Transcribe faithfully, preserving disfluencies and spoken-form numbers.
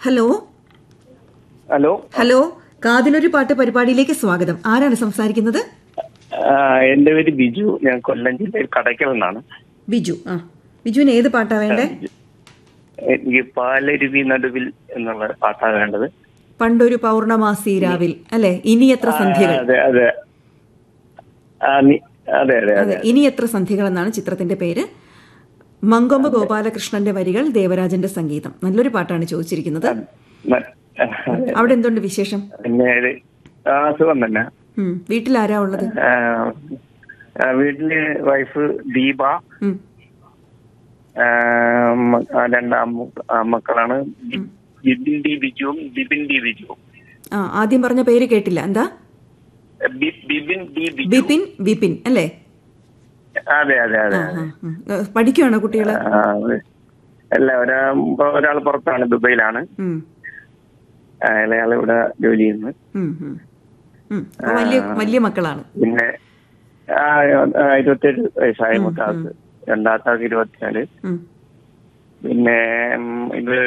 Hello hello hello കാതിലൊരു പാട്ട് പരിപാടിയിലേക്ക് സ്വാഗതം. ആരാണ് സംസാരിക്കുന്നത്? ആ, എന്റെ പേര് ബിജു. ഞാൻ കൊല്ലം ജില്ലയിൽ കടയ്ക്കൽ നിന്നാണ്. ബിജു. ആ ബിജുവിന് ഏത് പാട്ടാ വേണ്ടേ? എനിക്ക് പാലരുവി നടുവിൽ എന്നുള്ള പാട്ടാണ് വേണ്ടത്. പണ്ടൊരു പൗർണമാസി രാവിൽ അല്ലെ? ഇനി എത്ര ആ, സന്ധ്യകൾ. അതെ അതെ ആ, നി- അതെ അതെ അതെ, അതെ ഇനി എത്ര സന്ധ്യകൾ എന്നാണ് ചിത്രത്തിന്റെ പേര്. മങ്കൊമ്പ് ഗോപാലകൃഷ്ണന്റെ വരികൾ, ദേവരാജന്റെ സംഗീതം. നല്ലൊരു പാട്ടാണ് ചോദിച്ചിരിക്കുന്നത്. മ- അതെ. അവിടെ എന്തുണ്ട് വിശേഷം? പിന്നെ ഇത് ആ, സുഖം തന്നെ. ഉം. വീട്ടിൽ ആരാ ഉള്ളത്? ആ, ആ, വീട്ടില് വൈഫ് ദീപ, ഉം. ആ, മ- ആ, രണ്ട് അമ്മ- ആ, മക്കളാണ്. B- Bibin D ബിജുവും Bibin D ബിജുവും. ആ ആദ്യം പറഞ്ഞ പേര് കേട്ടില്ല. എന്താ? B- Bibin D Biju. ബിപിൻ വിപിൻ അല്ലേ? അതെ അതെ അതെ ആ, അതെ ആ, ഉം. ഏ, പഠിക്കുവാണോ കുട്ടികള്? ആ, അതെ. അല്ല, ഒരാ ഒരാൾ പുറത്താണ്, ദുബൈയിലാണ്. ഉം. ആ, ഇളയാള് ഇവിടെ ജോലി ചെയ്യുന്നു. ഉം, ഉം. ഉം. അപ്പൊ വലിയ വലിയ മക്കളാണ്. പിന്നെ ആ, ആ, ഇരുപത്തേഴ് വയസ്സായ മൂത്താൾക്ക്, രണ്ടാമത്തെ ആൾക്ക് ഇരുപത്തിനാല്. ഉം. പിന്നെ ഉം, ഇത്